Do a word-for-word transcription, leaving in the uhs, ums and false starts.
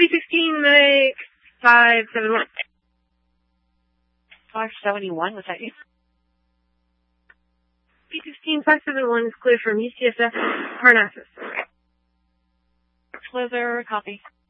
B sixteen, Medic, five seven one. five seventy-one, was that you? B sixteen, five seven one is clear from U C S F, Parnassus. Slither, copy.